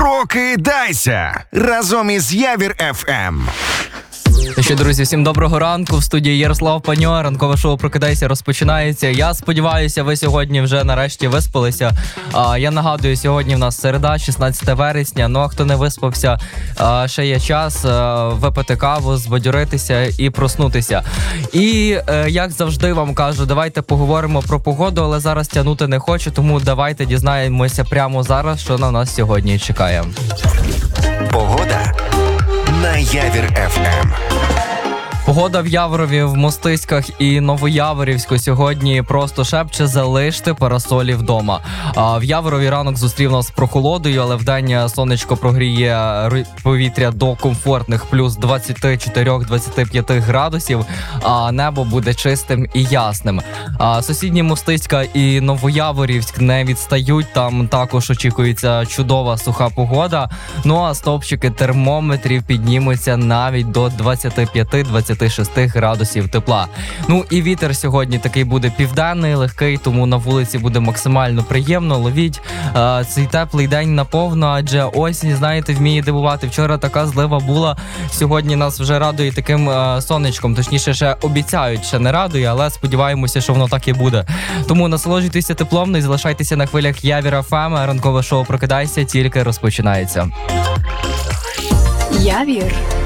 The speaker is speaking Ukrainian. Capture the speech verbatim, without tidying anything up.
Прокидайся разом із Явір еф ем. Ну що, друзі, всім доброго ранку. В студії Ярослав Паньо. Ранкове шоу «Прокидайся» розпочинається. Я сподіваюся, ви сьогодні вже нарешті виспалися. А, я нагадую, сьогодні в нас середа, шістнадцяте вересня. Ну а хто не виспався, а, ще є час а, випити каву, збадьоритися і проснутися. І, е, як завжди вам кажу, давайте поговоримо про погоду, але зараз тягнути не хочу, тому давайте дізнаємося прямо зараз, що на нас сьогодні чекає. Погода на Явір еф ем. Погода в Яворові, в Мостиськах і Новояворівську сьогодні просто шепче: залиште парасолі вдома. А в Яворові ранок зустрів нас прохолодою, але вдень сонечко прогріє повітря до комфортних плюс двадцять чотири - двадцять п'ять градусів, а небо буде чистим і ясним. А сусідні Мостиська і Новояворівськ не відстають, там також очікується чудова суха погода. Ну а стовпчики термометрів піднімуться навіть до двадцять п'ять - двадцять шість градусів тепла. Ну і вітер сьогодні такий буде південний, легкий, тому на вулиці буде максимально приємно. Ловіть е, цей теплий день наповно, адже осінь, знаєте, вміє дивувати. Вчора така злива була, сьогодні нас вже радує таким е, сонечком, точніше ще обіцяють, ще не радує, але сподіваємося, що воно так і буде. Тому насолоджуйтеся теплом, і залишайтеся на хвилях Явір еф ем. Ранкове шоу «Прокидайся» тільки розпочинається. Явір.